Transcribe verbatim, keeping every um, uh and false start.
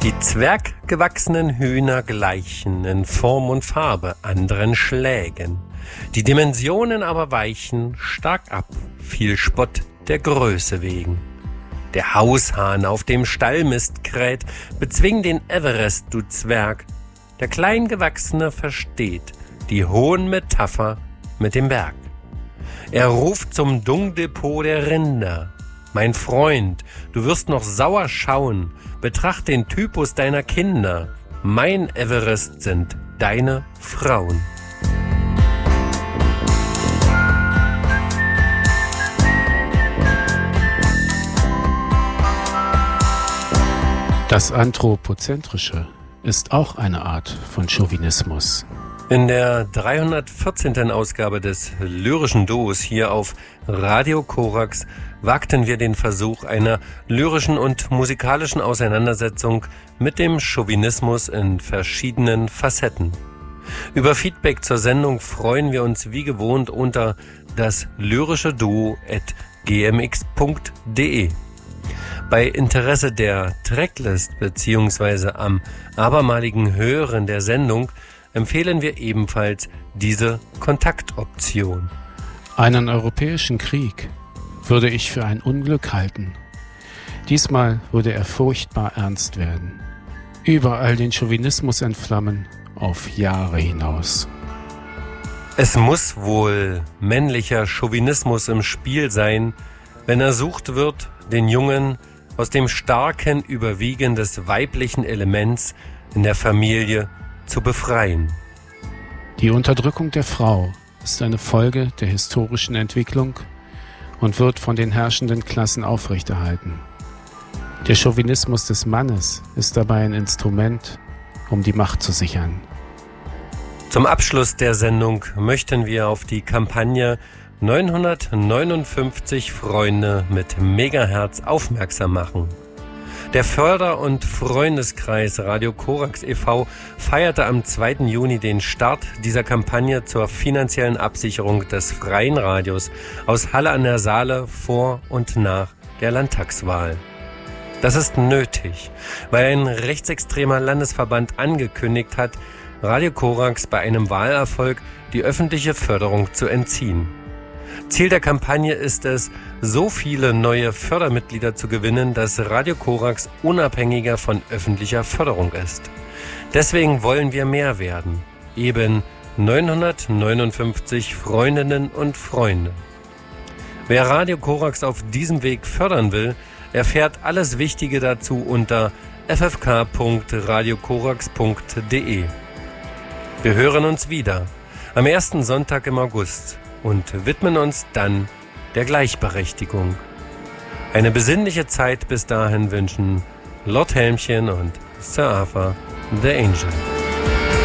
Die zwerggewachsenen Hühner gleichen in Form und Farbe anderen Schlägen. Die Dimensionen aber weichen stark ab, viel Spott der Größe wegen. Der Haushahn auf dem Stallmist kräht, bezwing den Everest, du Zwerg. Der Kleingewachsene versteht die hohen Metapher mit dem Berg. Er ruft zum Dungdepot der Rinder. Mein Freund, du wirst noch sauer schauen, betracht den Typus deiner Kinder. Mein Everest sind deine Frauen. Das Anthropozentrische ist auch eine Art von Chauvinismus. In der dreihundertvierzehnten Ausgabe des lyrischen Duos hier auf Radio Korax wagten wir den Versuch einer lyrischen und musikalischen Auseinandersetzung mit dem Chauvinismus in verschiedenen Facetten. Über Feedback zur Sendung freuen wir uns wie gewohnt unter das lyrische Duo at g m x punkt d e. Bei Interesse der Tracklist bzw. am abermaligen Hören der Sendung empfehlen wir ebenfalls diese Kontaktoption. Einen europäischen Krieg würde ich für ein Unglück halten. Diesmal würde er furchtbar ernst werden. Überall den Chauvinismus entflammen, auf Jahre hinaus. Es muss wohl männlicher Chauvinismus im Spiel sein, wenn ersucht wird, den Jungen aus dem starken Überwiegen des weiblichen Elements in der Familie zu befreien. Die Unterdrückung der Frau ist eine Folge der historischen Entwicklung und wird von den herrschenden Klassen aufrechterhalten. Der Chauvinismus des Mannes ist dabei ein Instrument, um die Macht zu sichern. Zum Abschluss der Sendung möchten wir auf die Kampagne neunhundertneunundfünfzig Freunde mit Megahertz aufmerksam machen. Der Förder- und Freundeskreis Radio Korax e V feierte am zweiten Juni den Start dieser Kampagne zur finanziellen Absicherung des freien Radios aus Halle an der Saale vor und nach der Landtagswahl. Das ist nötig, weil ein rechtsextremer Landesverband angekündigt hat, Radio Korax bei einem Wahlerfolg die öffentliche Förderung zu entziehen. Ziel der Kampagne ist es, so viele neue Fördermitglieder zu gewinnen, dass Radio Korax unabhängiger von öffentlicher Förderung ist. Deswegen wollen wir mehr werden, eben neunhundertneunundfünfzig Freundinnen und Freunde. Wer Radio Korax auf diesem Weg fördern will, erfährt alles Wichtige dazu unter f f k punkt radio korax punkt d e. Wir hören uns wieder am ersten Sonntag im August und widmen uns dann der Gleichberechtigung. Eine besinnliche Zeit bis dahin wünschen Lord Helmchen und Sir Arthur the Angel.